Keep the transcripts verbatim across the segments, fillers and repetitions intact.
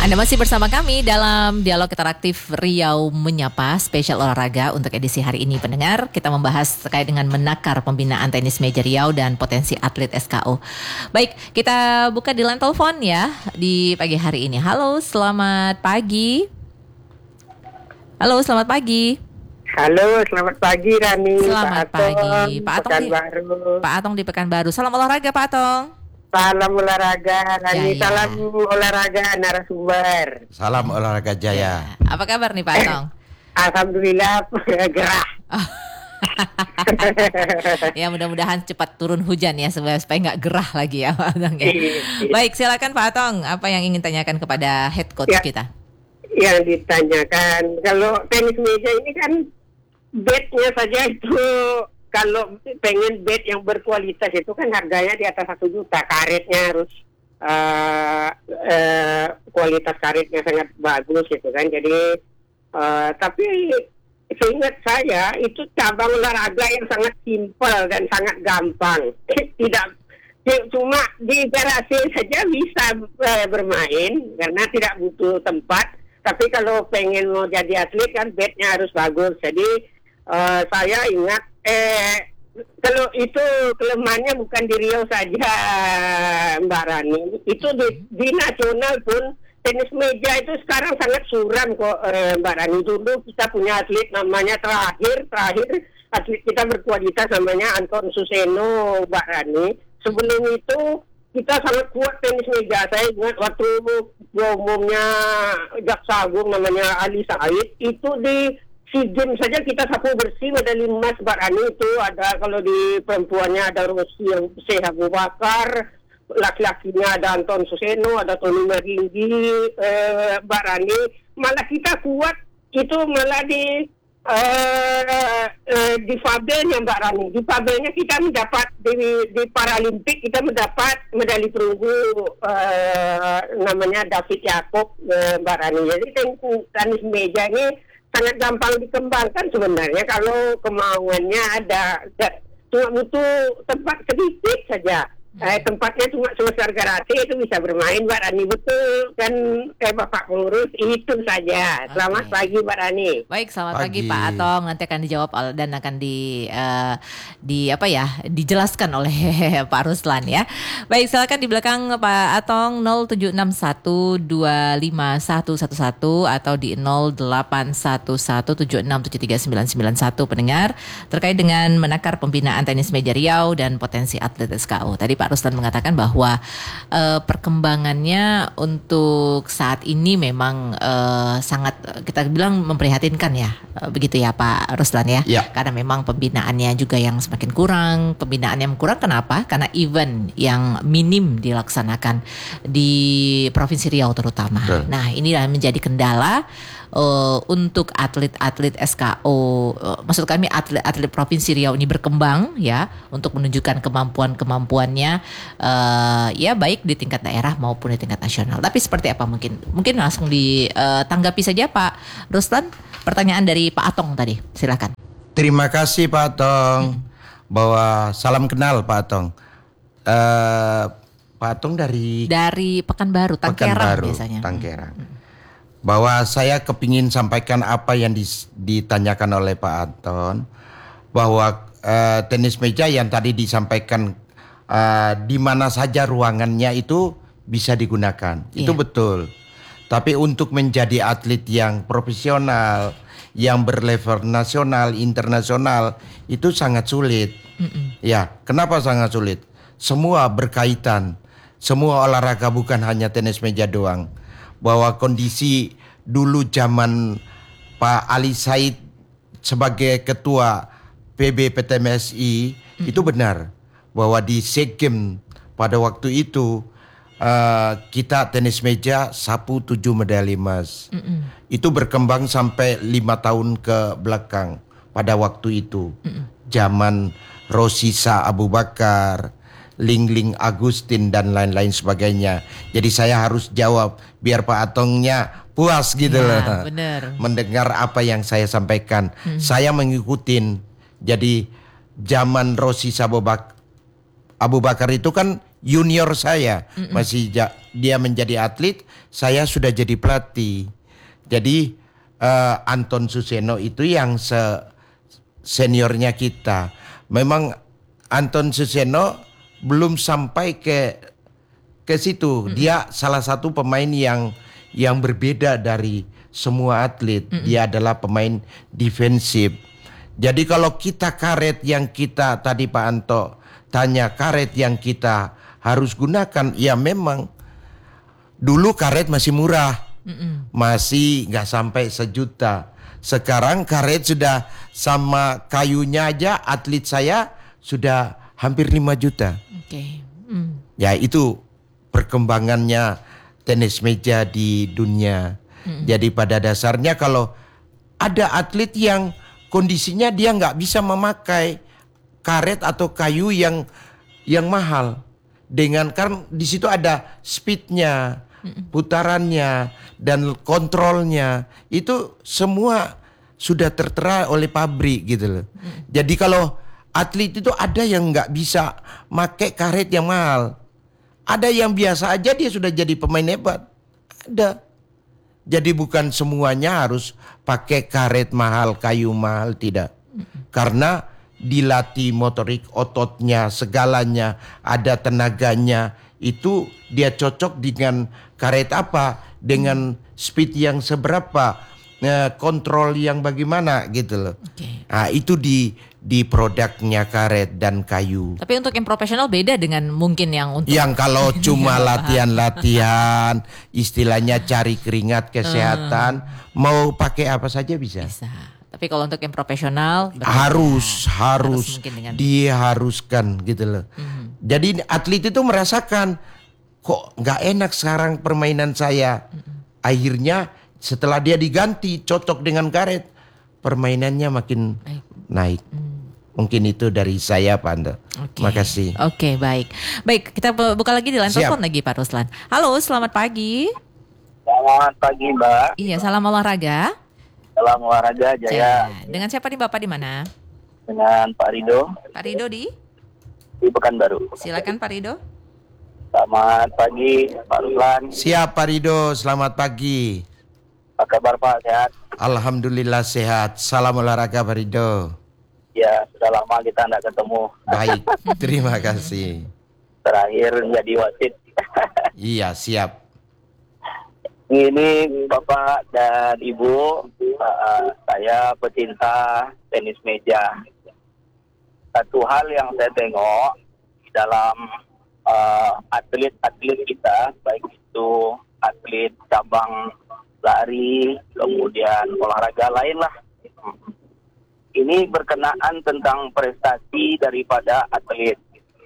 Anda masih bersama kami dalam Dialog Interaktif Riau Menyapa spesial olahraga untuk edisi hari ini pendengar. Kita membahas terkait dengan menakar pembinaan tenis meja Riau dan potensi atlet S K O. Baik, kita buka di line telepon ya di pagi hari ini. Halo, selamat pagi. Halo, selamat pagi. Halo, selamat pagi Rani. Selamat Pak Atong, pagi, Pak Atong di Pekanbaru. Pak Atong di Pekanbaru. Salam olahraga, Pak Atong. Salam olahraga, Rani. Jaya. Salam olahraga narasumber. Salam olahraga Jaya. Apa kabar nih Pak Atong? Alhamdulillah gerah. Ya mudah-mudahan cepat turun hujan ya supaya supaya nggak gerah lagi ya Pak Atong ya. Baik, silakan Pak Atong, apa yang ingin tanyakan kepada head coach Ya. kita? Yang ditanyakan, kalau tenis meja ini kan bednya saja itu, kalau pengen bed yang berkualitas itu kan harganya di atas satu juta. Karetnya harus uh, uh, kualitas karetnya sangat bagus gitu kan. Jadi uh, tapi seingat saya itu cabang olahraga yang sangat simpel dan sangat gampang. Tidak cuma di garasi saja bisa uh, bermain karena tidak butuh tempat. Tapi kalau pengen mau jadi atlet kan bednya harus bagus. Jadi uh, saya ingat eh kalau itu kelemahannya bukan di Riau saja Mbak Rani. Itu di, di nasional pun tenis meja itu sekarang sangat suram kok eh, Mbak Rani. Dulu kita punya atlet namanya terakhir terakhir atlet kita berkualitas namanya Anton Suseno Mbak Rani. Sebelum itu kita sangat kuat tenis meja. Saya ingat waktu umumnya Jaksa Agung namanya Ali Said itu di SEA Games saja kita sapu bersih medali emas Mbak Rani. Itu ada, kalau di perempuannya ada Rosi Syekh Abu Bakar, laki-lakinya ada Anton Suseno, ada Tony Maringgi, eh, Mbak Rani. Malah kita kuat itu malah di Uh, uh, di fabelnya Mbak Rani, di fabelnya kita mendapat di, di Paralimpik kita mendapat medali perunggu uh, namanya David Yakob uh, Mbak Rani. Jadi tenis meja ini sangat gampang dikembangkan sebenarnya kalau kemauannya ada. Cuma butuh tempat sedikit saja. Eh, tempatnya cuma sebesar garasi itu bisa bermain Mbak Rani, betul kan kayak Bapak pengurus itu saja. Selamat Oke. pagi Mbak Rani. Baik, selamat pagi. Pagi. Pak Atong. Nanti akan dijawab al- dan akan di uh, di apa ya dijelaskan oleh Pak Ruslan ya. Baik, silakan di belakang Pak Atong nol tujuh enam satu dua lima satu satu satu atau di nol delapan satu satu tujuh enam tujuh tiga sembilan sembilan satu pendengar terkait dengan menakar pembinaan tenis meja Riau dan potensi atlet S K O. Tadi Pak Ruslan mengatakan bahwa uh, perkembangannya untuk saat ini memang uh, sangat kita bilang memprihatinkan ya, uh, begitu ya Pak Ruslan ya. Ya. Karena memang pembinaannya juga yang semakin kurang. Pembinaan yang kurang kenapa? Karena event yang minim dilaksanakan di Provinsi Riau terutama. Betul. Nah, ini menjadi kendala uh, untuk atlet-atlet S K O, uh, maksud kami atlet-atlet Provinsi Riau ini berkembang ya untuk menunjukkan kemampuan-kemampuannya uh, ya baik di tingkat daerah maupun di tingkat nasional. Tapi seperti apa mungkin? Mungkin langsung ditanggapi saja Pak Ruslan pertanyaan dari Pak Atong tadi. Silakan. Terima kasih Pak Atong. Bahwa salam kenal Pak Atong. Uh, Pak Atong dari Dari Pekanbaru, Tangkerang Pekanbaru, biasanya. Tangkerang. Bahwa saya kepingin sampaikan apa yang dis- ditanyakan oleh Pak Anton, bahwa uh, tenis meja yang tadi disampaikan uh, di mana saja ruangannya itu bisa digunakan. Itu Iya. betul. Tapi untuk menjadi atlet yang profesional, yang berlevel nasional, internasional, itu sangat sulit. Mm-mm. Ya, kenapa sangat sulit? Semua berkaitan. Semua olahraga, bukan hanya tenis meja doang. Bahwa kondisi dulu zaman Pak Ali Said sebagai ketua P B P T M S I mm-hmm. itu benar bahwa di SEA Games pada waktu itu uh, kita tenis meja sapu tujuh medali emas. Mm-hmm. Itu berkembang sampai lima tahun ke belakang pada waktu itu. Mm-hmm. Zaman Rosisa Abu Bakar, Ling Ling Agustin dan lain-lain sebagainya. Jadi saya harus jawab biar Pak Atongnya puas gitu Ya, loh. benar. Mendengar apa yang saya sampaikan. Hmm. Saya mengikutin. Jadi zaman Rosi Abu Bak- Abu Bakar itu kan junior saya. Mm-mm. Masih ja, dia menjadi atlet, saya sudah jadi pelatih. Jadi uh, Anton Suseno itu yang se seniornya kita. Memang Anton Suseno belum sampai ke ke situ. Mm-mm. Dia salah satu pemain yang yang berbeda dari semua atlet. Mm-mm. Dia adalah pemain defensif. Jadi kalau kita karet yang kita tadi Pak Anto tanya karet yang kita harus gunakan, ya memang dulu karet masih murah, Mm-mm. masih nggak sampai sejuta. Sekarang karet sudah sama kayunya aja atlet saya sudah hampir lima juta. Oke. Okay. Mm. Ya itu perkembangannya tenis meja di dunia. Mm-mm. Jadi pada dasarnya kalau ada atlet yang kondisinya dia nggak bisa memakai karet atau kayu yang yang mahal, dengan kan di situ ada speednya, putarannya dan kontrolnya itu semua sudah tertera oleh pabrik gitu loh. Jadi kalau atlet itu ada yang nggak bisa pakai karet yang mahal, ada yang biasa aja dia sudah jadi pemain hebat, ada. Jadi bukan semuanya harus pakai karet mahal, kayu mahal, tidak. Karena dilatih motorik ototnya, segalanya, ada tenaganya. Itu dia cocok dengan karet apa, dengan speed yang seberapa, kontrol yang bagaimana gitu loh. Okay. Nah, itu di di produknya karet dan kayu. Tapi untuk yang profesional beda dengan mungkin yang untuk yang kalau cuma latihan-latihan, istilahnya cari keringat kesehatan, hmm. mau pakai apa saja bisa. Bisa. Tapi kalau untuk yang profesional harus harus, harus dengan... diharuskan gitu loh. Hmm. Jadi atlet itu merasakan kok nggak enak sekarang permainan saya. Hmm. Akhirnya setelah dia diganti cocok dengan karet, permainannya makin naik. naik. Hmm. Mungkin itu dari saya Pak Ando. Okay. Makasih. Oke okay, baik. Baik kita buka lagi di line telepon lagi Pak Ruslan. Halo selamat pagi. Selamat pagi Mbak. Iya salam olahraga. Salam olahraga Jaya. Ya. Dengan siapa nih Bapak di mana? Dengan Pak Rido. Pak Rido di? Di Pekanbaru. Silakan Pak Rido. Selamat pagi Pak Ruslan. Siap Pak Rido, selamat pagi. Apa kabar Pak, sehat? Alhamdulillah sehat. Salam olahraga Pak Rido. Ya, sudah lama kita tidak ketemu. Baik, terima kasih. Terakhir menjadi wasit. Iya, siap. Ini Bapak dan Ibu, uh, saya pecinta tenis meja. Satu hal yang saya tengok dalam uh, atlet-atlet kita, baik itu atlet cabang lari, kemudian olahraga lain lah. Ini berkenaan tentang prestasi daripada atlet.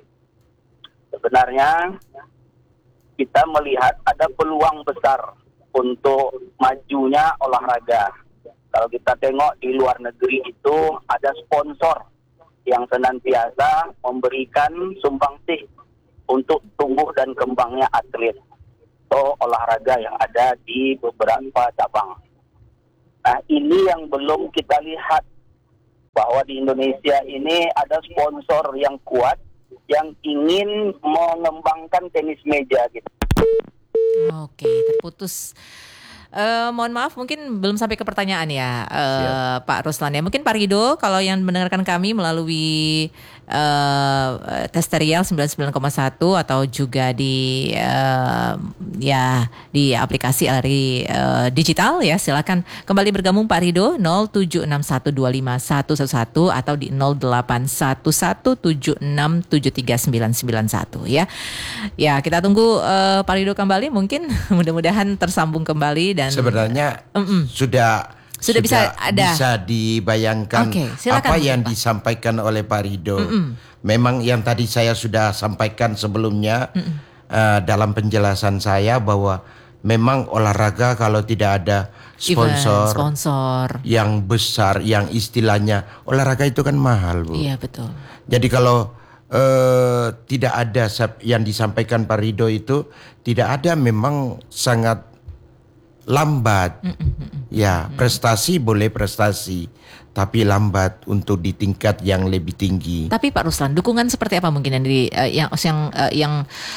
Sebenarnya kita melihat ada peluang besar untuk majunya olahraga. Kalau kita tengok di luar negeri itu ada sponsor yang senantiasa memberikan sumbangsih untuk tumbuh dan kembangnya atlet atau olahraga yang ada di beberapa cabang. Nah, ini yang belum kita lihat, bahwa di Indonesia ini ada sponsor yang kuat yang ingin mengembangkan tenis meja gitu. Oke, terputus. Uh, mohon maaf mungkin belum sampai ke pertanyaan ya uh, Pak Ruslan ya. Mungkin Pak Rido kalau yang mendengarkan kami melalui uh, Testerial sembilan puluh sembilan koma satu atau juga di uh, ya di aplikasi Lari uh, digital ya, silakan kembali bergabung Pak Rido nol tujuh enam satu dua lima satu satu satu atau di nol delapan satu satu tujuh enam tujuh tiga sembilan sembilan satu ya. Ya, kita tunggu uh, Pak Rido kembali, mungkin mudah-mudahan tersambung kembali. Dan sebenarnya Mm-mm. sudah sudah bisa ada bisa dibayangkan okay, apa yang Pak disampaikan oleh Pak Rido. Mm-mm. Memang yang tadi saya sudah sampaikan sebelumnya uh, dalam penjelasan saya bahwa memang olahraga kalau tidak ada sponsor, Event, sponsor yang besar, yang istilahnya olahraga itu kan mahal, Bu. Iya betul. Jadi kalau uh, tidak ada yang disampaikan Pak Rido itu tidak ada, memang sangat lambat. Mm-mm. Ya, prestasi boleh prestasi, tapi lambat untuk di tingkat yang lebih tinggi. Tapi Pak Ruslan, dukungan seperti apa mungkin yang di, uh, yang yang uh, yang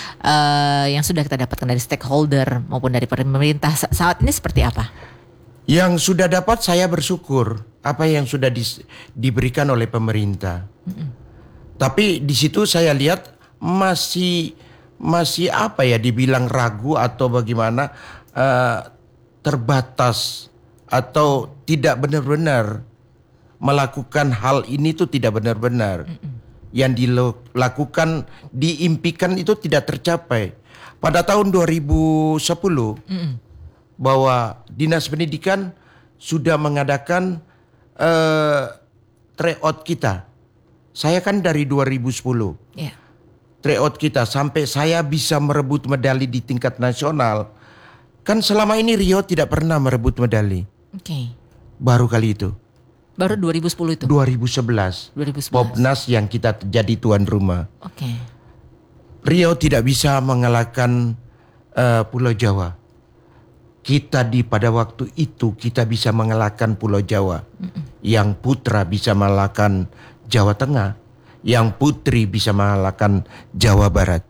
uh, yang sudah kita dapatkan dari stakeholder maupun dari pemerintah saat ini seperti apa? Yang sudah dapat saya bersyukur apa yang sudah di, diberikan oleh pemerintah. Mm-mm. Tapi di situ saya lihat masih masih apa ya dibilang ragu atau bagaimana uh, terbatas atau tidak benar-benar melakukan hal ini itu tidak benar-benar. Mm-mm. Yang dilakukan diimpikan itu tidak tercapai. Pada tahun dua ribu sepuluh Mm-mm. bahwa Dinas Pendidikan sudah mengadakan uh, tryout kita. Saya kan dari dua ribu sepuluh. Yeah. Tryout kita sampai saya bisa merebut medali di tingkat nasional. Kan selama ini Riau tidak pernah merebut medali. Oke. Okay. Baru kali itu. Baru dua ribu sepuluh itu? dua ribu sebelas. dua ribu sebelas. Popnas yang kita jadi tuan rumah. Oke. Okay. Riau tidak bisa mengalahkan uh, Pulau Jawa. Kita di pada waktu itu kita bisa mengalahkan Pulau Jawa. Mm-mm. Yang putra bisa mengalahkan Jawa Tengah. Yang putri bisa mengalahkan Jawa Barat.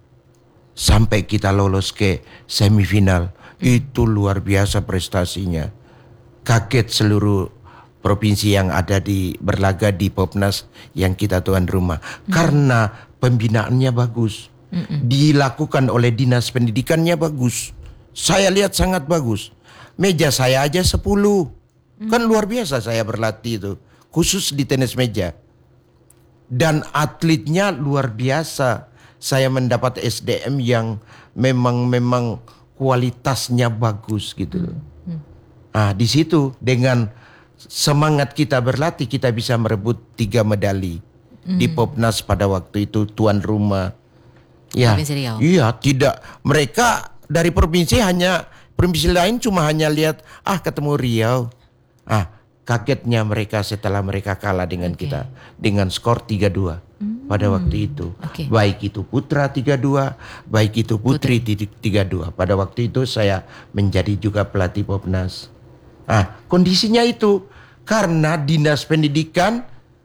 Sampai kita lolos ke semifinal. Mm. Itu luar biasa prestasinya. Kaget seluruh provinsi yang ada di berlaga di Popnas yang kita tuan rumah. Mm. Karena pembinaannya bagus. Mm-mm. Dilakukan oleh Dinas Pendidikannya bagus. Saya lihat sangat bagus. Meja saya aja sepuluh. Mm. Kan luar biasa saya berlatih itu. Khusus di tenis meja. Dan atletnya luar biasa. Saya mendapat S D M yang memang memang kualitasnya bagus gitu. Mm. Ah, di situ dengan semangat kita berlatih kita bisa merebut tiga medali mm. di Popnas pada waktu itu tuan rumah. Ya, iya tidak mereka dari provinsi hanya provinsi lain cuma hanya lihat ah ketemu Riau. Ah kagetnya mereka setelah mereka kalah dengan okay. kita dengan skor tiga dua mm. pada waktu itu. Okay. Baik itu putra tiga dua, baik itu putri, putri. tiga dua. Pada waktu itu saya menjadi juga pelatih Popnas. Ah kondisinya itu karena Dinas Pendidikan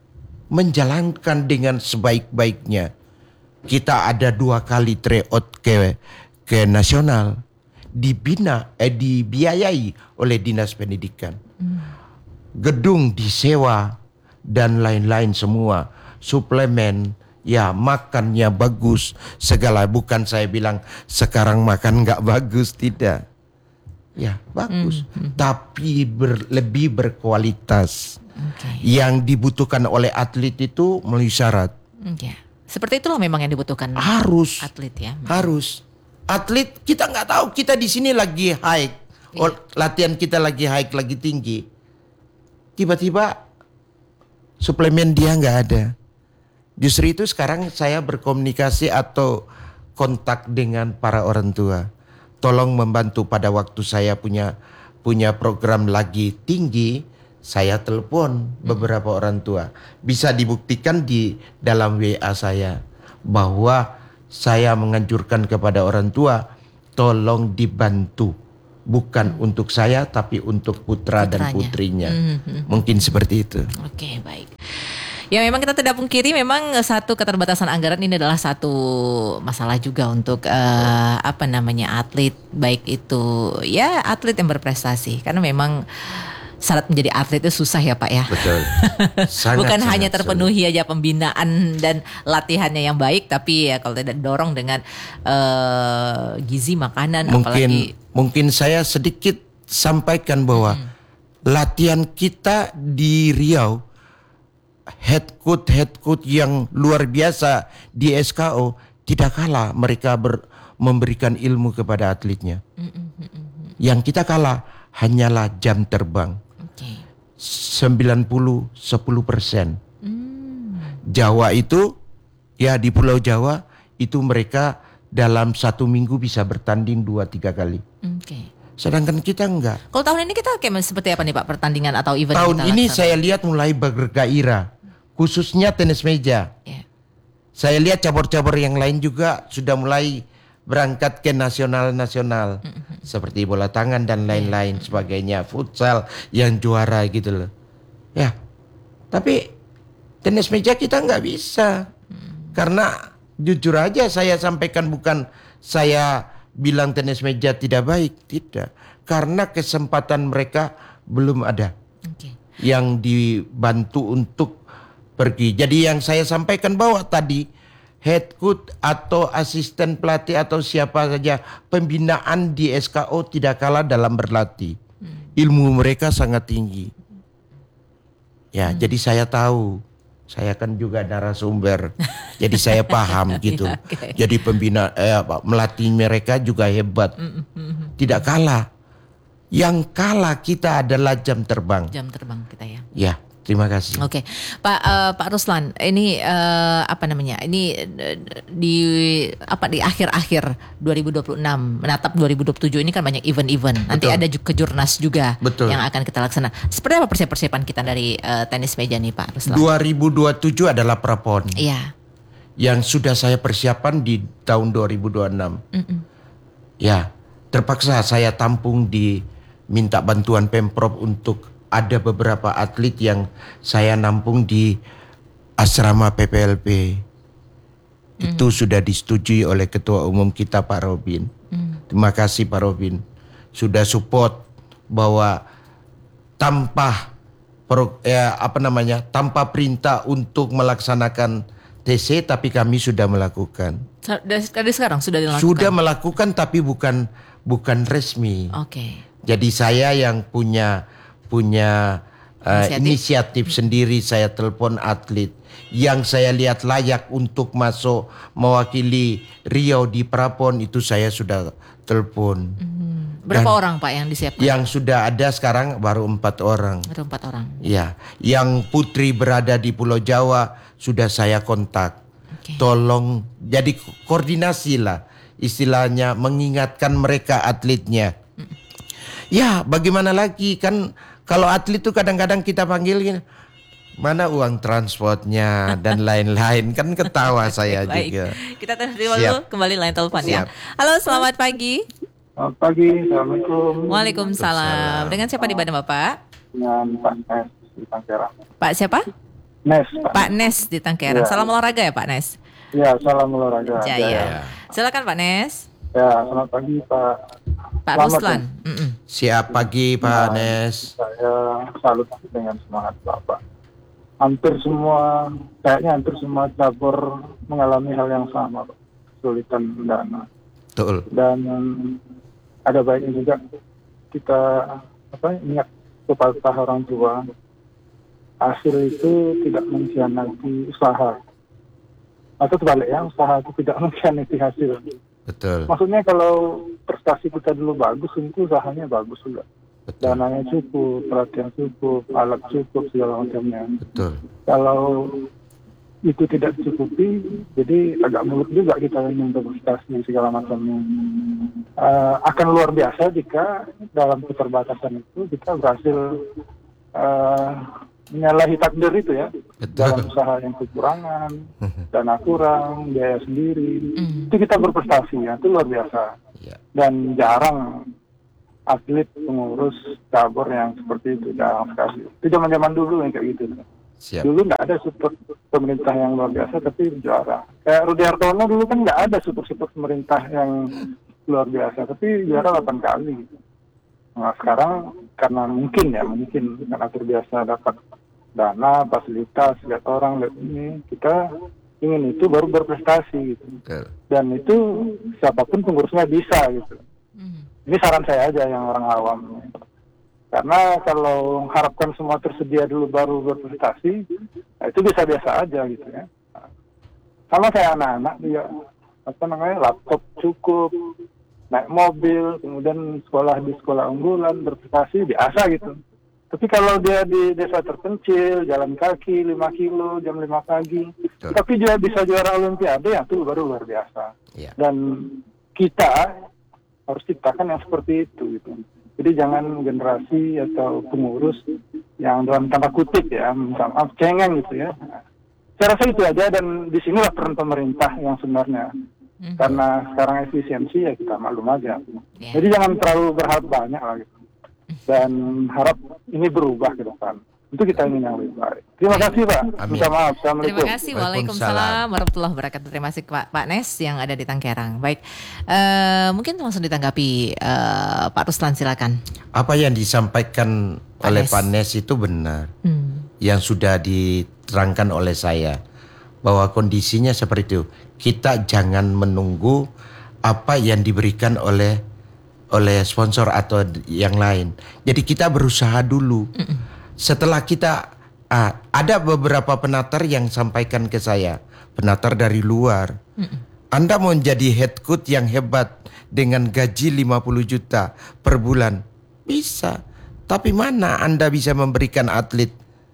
menjalankan dengan sebaik-baiknya. Kita ada dua kali tryout ke ke nasional, dibina, eh, dibiayai oleh Dinas Pendidikan. Hmm. Gedung disewa dan lain-lain semua, suplemen, ya makannya bagus, segala. Bukan saya bilang sekarang makan nggak bagus, tidak. Ya bagus, hmm. tapi ber, lebih berkualitas. Okay. Yang dibutuhkan oleh atlet itu memenuhi syarat. Okay. Seperti itulah memang yang dibutuhkan harus atlet ya. Harus atlet kita nggak tahu kita di sini lagi high, yeah. latihan kita lagi high lagi tinggi. Tiba-tiba suplemen dia nggak ada. Justru itu sekarang saya berkomunikasi atau kontak dengan para orang tua. Tolong membantu pada waktu saya punya punya program lagi tinggi. Saya telepon beberapa hmm. orang tua. Bisa dibuktikan di dalam W A saya bahwa saya menganjurkan kepada orang tua tolong dibantu. Bukan hmm. untuk saya tapi untuk putra Putranya. dan putrinya. Hmm. Mungkin seperti itu. Oke, baik. Ya memang kita tidak pungkiri memang satu keterbatasan anggaran ini adalah satu masalah juga untuk uh, apa namanya atlet, baik itu ya atlet yang berprestasi karena memang syarat menjadi atlet itu susah ya Pak ya. Betul. Sangat, Bukan sangat hanya terpenuhi sulit. aja pembinaan dan latihannya yang baik, tapi ya kalau tidak dorong dengan uh, gizi makanan. Mungkin apalagi mungkin saya sedikit sampaikan bahwa hmm. latihan kita di Riau, head coach head coach yang luar biasa di S K O tidak kalah mereka ber, memberikan ilmu kepada atletnya. Hmm, hmm, hmm, hmm. Yang kita kalah hanyalah jam terbang. Okay. sembilan puluh sepuluh persen. Mm. Jawa itu ya di Pulau Jawa itu mereka dalam satu minggu bisa bertanding dua tiga kali. Okay. Sedangkan kita enggak. Kalau tahun ini kita kayak seperti apa nih Pak pertandingan atau event? Tahun ini laksana? Saya lihat mulai bergairah, khususnya tenis meja. Yeah. Saya lihat cabur-cabur yang lain juga sudah mulai berangkat ke nasional-nasional mm-hmm. seperti bola tangan dan lain-lain yeah. sebagainya, futsal yang juara gitu loh. Ya, Tapi tenis meja kita nggak bisa. Karena jujur aja saya sampaikan, bukan saya bilang tenis meja tidak baik, tidak. Karena kesempatan mereka belum ada. Okay. Yang dibantu untuk pergi. Jadi yang saya sampaikan bahwa tadi head coach atau asisten pelatih atau siapa saja, pembinaan di S K O tidak kalah dalam berlatih. Hmm. Ilmu mereka sangat tinggi. Ya, hmm. jadi saya tahu. Saya kan juga narasumber. Jadi saya paham gitu. Ya, okay. Jadi pembina eh, melatih mereka juga hebat. Hmm. Tidak kalah. Yang kalah kita adalah jam terbang. Jam terbang kita ya. Ya. Terima kasih. Oke, Pak uh, Pak Ruslan, ini uh, apa namanya? Ini uh, di apa di akhir-akhir dua ribu dua puluh enam menatap dua ribu dua puluh tujuh ini kan banyak event-event. Nanti ada juga kejurnas juga. Betul. Yang akan kita laksana. Seperti apa persiapan kita dari uh, tenis meja nih, Pak Ruslan? dua ribu dua puluh tujuh adalah prapon. Iya. Yang sudah saya persiapan di tahun dua ribu dua puluh enam. Mm-mm. Ya, terpaksa saya tampung di minta bantuan Pemprov untuk ada beberapa atlet yang saya nampung di asrama P P L P. Mm. Itu sudah disetujui oleh Ketua Umum kita Pak Robin. Mm. Terima kasih Pak Robin. Sudah support bahwa tanpa pro, ya, apa namanya? tanpa perintah untuk melaksanakan T C, tapi kami sudah melakukan. Dari sekarang sudah dilakukan. Sudah melakukan tapi bukan bukan resmi. Oke. Okay. Jadi saya yang punya punya uh, inisiatif. inisiatif sendiri, saya telepon atlet yang saya lihat layak untuk masuk mewakili Riau di Prapon, itu saya sudah telepon. Hmm. Berapa Dan orang Pak yang disiapkan? Yang sudah ada sekarang baru empat orang. Baru empat orang. Ya, yang putri berada di Pulau Jawa sudah saya kontak. Okay. Tolong jadi koordinasi lah, istilahnya mengingatkan mereka atletnya. Hmm. Ya, bagaimana lagi kan. Kalau atlet itu kadang-kadang kita panggil gini, mana uang transportnya dan lain-lain, kan ketawa saya Baik. juga. Kita terima dulu kembali line telepon ya. Halo, selamat pagi. Selamat pagi, assalamualaikum. Waalaikumsalam. Dengan siapa di mana Bapak? Dengan Pak Nes di Tangkerang. Pak siapa? Nes. Pak, Pak Nes di Tangkerang. Ya. Salam olahraga ya Pak Nes. Ya, salam olahraga. Jaya. Ya. Silakan Pak Nes. Ya, selamat pagi Pak. Pak Ruslan. Siap pagi Pak Nah, Nes. Saya salut dengan semangat Bapak. Hampir semua, kayaknya hampir semua cabur mengalami hal yang sama, Pak. Kesulitan dana. Betul. Dan ada baiknya juga kita apa ingat pepatah orang tua, hasil itu tidak mengkhianati usaha. Atau terbalik ya, usaha itu tidak mengkhianati hasil. Betul. Maksudnya kalau prestasi kita dulu bagus, tentu usahanya bagus juga. Betul. Dananya cukup, perhatian cukup, alat cukup, segala macamnya. Betul. Kalau itu tidak dicukupi, jadi agak muluk juga kita ingin berprestasi segala macamnya. Uh, akan luar biasa jika dalam keterbatasan itu kita berhasil uh, menyalahi takdir itu ya. Betul. Dalam usaha yang kekurangan, dana kurang, biaya sendiri, mm. itu kita berprestasi ya, itu luar biasa. Yeah. Dan jarang atlet pengurus cabur yang seperti itu, jarang sekali. Itu zaman-zaman dulu yang kayak gitu. Siap. Dulu nggak ada support pemerintah yang luar biasa, tapi juara. Kayak Rudi Hartono dulu kan nggak ada support-support pemerintah yang luar biasa, tapi juara delapan kali. Nah sekarang karena mungkin ya, mungkin karena terbiasa dapat dana, fasilitas, lihat orang, lihat ini, kita ingin itu baru berprestasi gitu. Betul. Dan itu siapapun pengurusnya bisa gitu. Mm. Ini saran saya aja yang orang awam. Karena kalau harapkan semua tersedia dulu baru berprestasi, nah itu biasa-biasa aja gitu ya. Sama kayak anak-anak dia, apa namanya, laptop cukup, naik mobil, kemudian sekolah di sekolah unggulan, berprestasi, biasa gitu. Tapi kalau dia di desa terpencil, jalan kaki lima kilo, jam lima pagi, betul, tapi dia bisa juara olimpiade, ya itu baru luar biasa. Ya. Dan kita harus ciptakan yang seperti itu gitu. Jadi jangan generasi atau pengurus yang dalam tanda kutip ya, minta maaf, cengeng gitu ya. Saya rasa itu aja, dan disinilah peran pemerintah yang sebenarnya. Hmm. Karena sekarang efisiensi ya kita maklum aja. Yeah. Jadi jangan terlalu berharap banyak lah gitu. Dan harap ini berubah ke depan. Itu kita ingin yang lebih baik. Terima kasih Pak. Amin. Minta maaf. Assalamualaikum. Terima kasih. Waalaikumsalam warahmatullahi wabarakatuh. Terima kasih Pak, Pak Nes yang ada di Tangkerang. Baik, uh, mungkin langsung ditanggapi uh, Pak Ruslan, silakan. Apa yang disampaikan Pak oleh Nes. Pak Nes itu benar. Hmm. Yang sudah diterangkan oleh saya bahwa kondisinya seperti itu. Kita jangan menunggu apa yang diberikan oleh oleh sponsor atau yang lain. Jadi kita berusaha dulu. Mm-mm. Setelah kita ah, ada beberapa penatar yang sampaikan ke saya, penatar dari luar. Mm-mm. Anda mau jadi head coach yang hebat dengan gaji lima puluh juta per bulan, bisa. Tapi mana Anda bisa memberikan atlet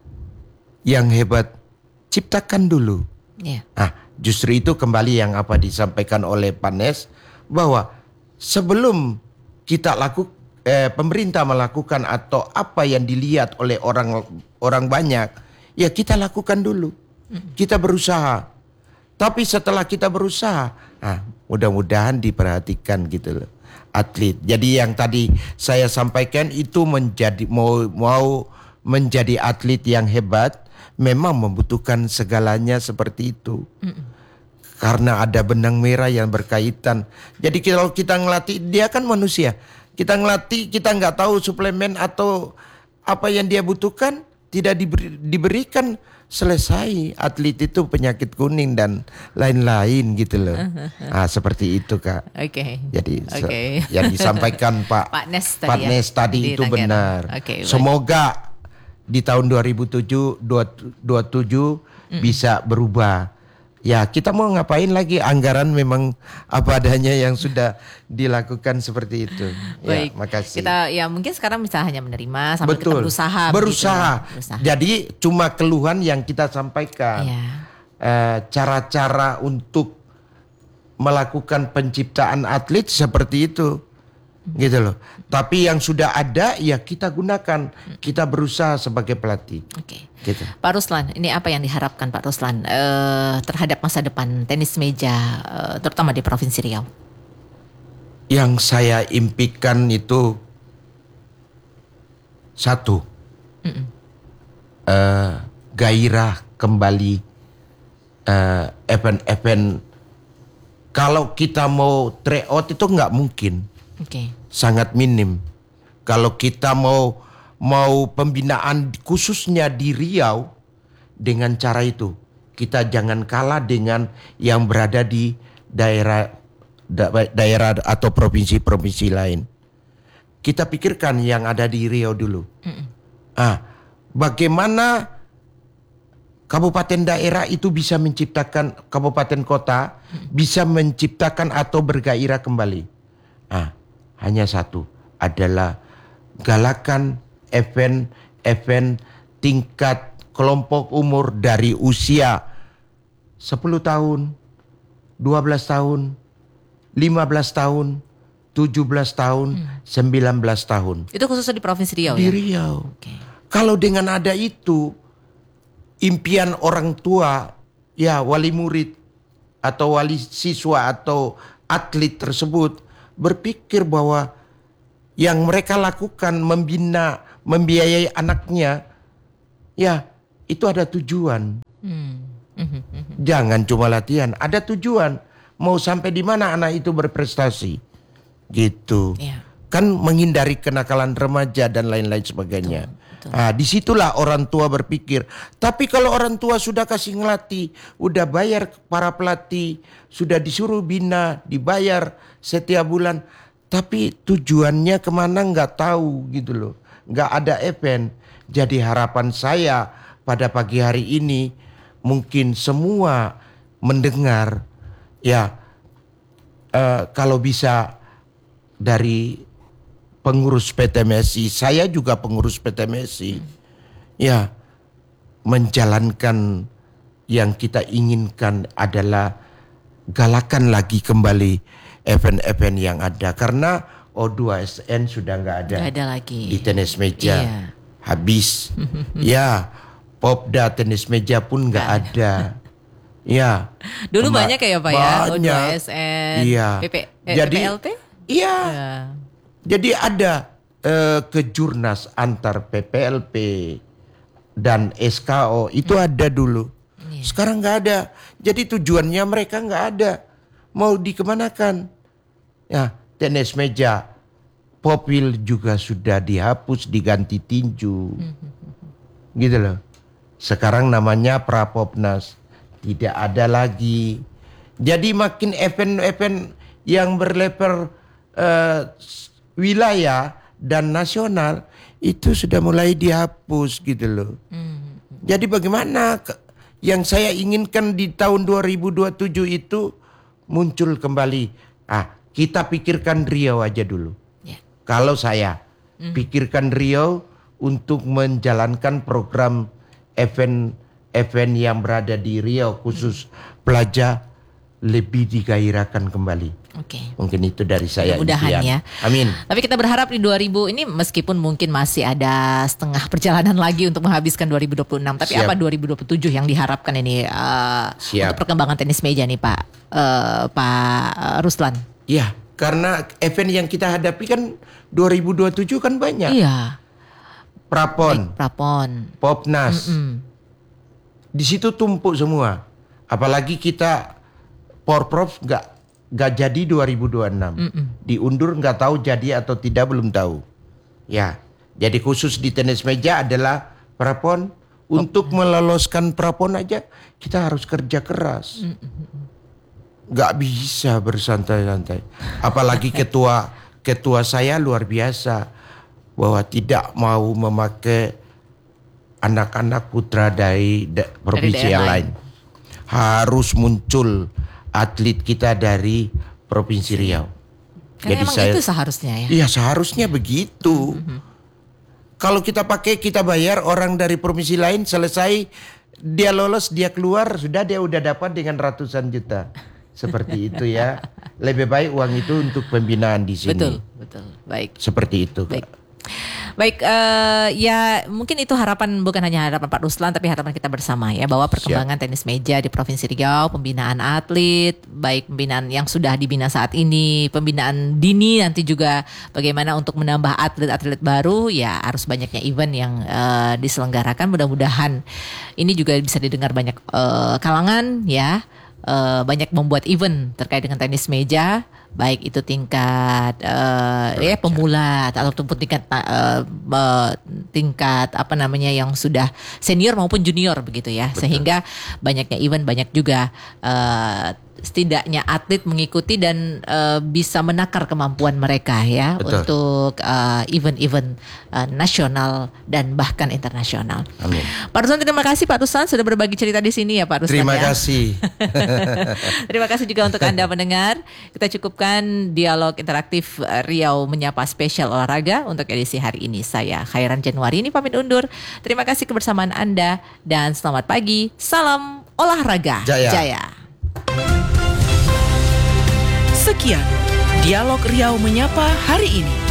yang hebat? Ciptakan dulu. Yeah. Ah, justru itu kembali yang apa disampaikan oleh Pak Nes, bahwa sebelum kita laku eh, pemerintah melakukan atau apa yang dilihat oleh orang orang banyak, ya kita lakukan dulu. Kita berusaha. Tapi setelah kita berusaha, ah, mudah-mudahan diperhatikan gitu loh atlet. Jadi yang tadi saya sampaikan itu menjadi mau mau menjadi atlet yang hebat memang membutuhkan segalanya seperti itu. Mm-mm. Karena ada benang merah yang berkaitan. Jadi kalau kita ngelatih, dia kan manusia. Kita ngelatih, kita nggak tahu suplemen atau apa yang dia butuhkan, tidak diberi, diberikan, selesai. Atlet itu penyakit kuning dan lain-lain gitu loh. Ah, seperti itu Kak. Oke. Okay. Jadi okay. yang disampaikan Pak Pak Nes tadi, Pak ya? Nes tadi Di itu Tanggerang. benar. Okay, semoga di tahun dua ribu dua puluh tujuh mm. bisa berubah. Ya kita mau ngapain lagi, anggaran memang apa adanya yang sudah dilakukan seperti itu. Baik, ya, makasih. Kita ya mungkin sekarang bisa hanya menerima sambil Betul. kita berusaha. Berusaha. Begitu, berusaha. Jadi cuma keluhan yang kita sampaikan. Ya. Eh, cara-cara untuk melakukan penciptaan atlet seperti itu. Gitu loh. Tapi yang sudah ada ya kita gunakan. Kita berusaha sebagai pelatih. Oke. Gitu. Pak Ruslan, ini apa yang diharapkan Pak Ruslan uh, terhadap masa depan tenis meja uh, terutama di Provinsi Riau? Yang saya impikan itu satu, uh, gairah kembali uh, event-event. Kalau kita mau tryout itu nggak mungkin. Okay. Sangat minim. Kalau kita mau mau pembinaan khususnya di Riau dengan cara itu, kita jangan kalah dengan yang berada di daerah da, daerah atau provinsi-provinsi lain. Kita pikirkan yang ada di Riau dulu. Mm-mm. Ah, bagaimana kabupaten daerah itu bisa menciptakan, kabupaten kota mm. bisa menciptakan atau bergairah kembali. Ah, hanya satu, adalah galakan event-event tingkat kelompok umur dari usia sepuluh tahun, dua belas tahun, lima belas tahun, tujuh belas tahun, hmm. sembilan belas tahun. Itu khususnya di Provinsi Riau di ya? Di Riau. Okay. Kalau dengan ada itu, impian orang tua, ya wali murid atau wali siswa atau atlet tersebut berpikir bahwa yang mereka lakukan membina, membiayai anaknya, ya itu ada tujuan. Hmm. Jangan cuma latihan, ada tujuan. Mau sampai di mana anak itu berprestasi, gitu. Yeah. Kan menghindari kenakalan remaja dan lain-lain sebagainya. Betul, betul. Nah, disitulah orang tua berpikir. Tapi kalau orang tua sudah kasih ngelatih, udah bayar para pelatih, sudah disuruh bina, dibayar setiap bulan, tapi tujuannya kemana nggak tahu gitu loh, nggak ada event. Jadi harapan saya pada pagi hari ini mungkin semua mendengar ya, uh, kalau bisa dari pengurus P T M S I, saya juga pengurus P T M S I, ya menjalankan yang kita inginkan adalah galakan lagi kembali event-event yang ada, karena O dua S N sudah nggak ada, gak ada lagi di tenis meja, iya. habis. Ya, Popda tenis meja pun nggak ada. Ya, dulu banyak ya Pak ya, O dua S N, iya. P P, eh, Jadi, P P L T? Iya. Ya. Jadi ada uh, kejurnas antar P P L P, dan S K O itu Hmm. ada dulu. Iya. Sekarang nggak ada. Jadi tujuannya mereka nggak ada. Mau dikemanakan? Ya, tenis meja, popil juga sudah dihapus, diganti tinju. Gitu loh. Sekarang namanya Prapopnas. Tidak ada lagi. Jadi makin event-event yang berlevel uh, wilayah dan nasional itu sudah mulai dihapus gitu loh. Hmm. Jadi bagaimana ke- yang saya inginkan di tahun dua ribu dua puluh tujuh itu muncul kembali. Ah, kita pikirkan Riau aja dulu. Ya. Kalau saya pikirkan Riau untuk menjalankan program event-event yang berada di Riau khusus pelajar lebih digairahkan kembali. Oke. Mungkin itu dari saya. Mudah-mudahan impian. ya. Amin. Tapi kita berharap di dua ribu ini meskipun mungkin masih ada setengah perjalanan lagi untuk menghabiskan dua ribu dua puluh enam. Tapi Siap. apa dua ribu dua puluh tujuh yang diharapkan ini uh, Siap. untuk perkembangan tenis meja nih Pak uh, Pak uh, Ruslan? Ya, karena event yang kita hadapi kan dua ribu dua puluh tujuh kan banyak. Iya. Prapon, Prapon. Popnas. Mm-mm. Di situ tumpuk semua. Apalagi kita Porprov nggak nggak jadi dua ribu dua puluh enam. Mm-mm. Diundur nggak tahu jadi atau tidak belum tahu. Ya, jadi khusus di tenis meja adalah Prapon. Untuk meloloskan Prapon aja kita harus kerja keras. Nggak bisa bersantai-santai. Apalagi ketua ketua saya luar biasa bahwa tidak mau memakai anak-anak putra dari da- provinsi daerah yang lain. lain. Harus muncul atlet kita dari provinsi Riau. Karena emang itu seharusnya ya. Iya, seharusnya begitu. Kalau kita pakai, kita bayar orang dari provinsi lain, selesai dia lolos, dia keluar, sudah dia udah dapat dengan ratusan juta. Seperti itu ya. Lebih baik uang itu untuk pembinaan di sini. Betul, betul. Baik. Seperti itu. Kak. Baik. Baik, eh, ya mungkin itu harapan bukan hanya harapan Pak Ruslan tapi harapan kita bersama ya bahwa perkembangan tenis meja di Provinsi Riau, pembinaan atlet, baik pembinaan yang sudah dibina saat ini, pembinaan dini nanti juga bagaimana untuk menambah atlet-atlet baru, ya harus banyaknya event yang eh, diselenggarakan. Mudah-mudahan ini juga bisa didengar banyak eh, kalangan ya. Uh, banyak membuat event terkait dengan tenis meja, baik itu tingkat uh, ya pemula ataupun tingkat uh, uh, tingkat apa namanya yang sudah senior maupun junior begitu ya. Betul. Sehingga banyaknya event, banyak juga uh, setidaknya atlet mengikuti dan uh, bisa menakar kemampuan mereka ya. Betul. Untuk uh, event-event uh, nasional dan bahkan internasional. Amin. Pak Ruslan, terima kasih Pak Ruslan sudah berbagi cerita di sini ya Pak Ruslan. Terima ya. kasih. Terima kasih juga untuk Anda pendengar. Kita cukupkan dialog interaktif Riau Menyapa spesial olahraga untuk edisi hari ini. Saya Khairan Januari ini pamit undur. Terima kasih kebersamaan Anda dan selamat pagi. Salam olahraga Jaya. Jaya. Sekian dialog Riau Menyapa hari ini.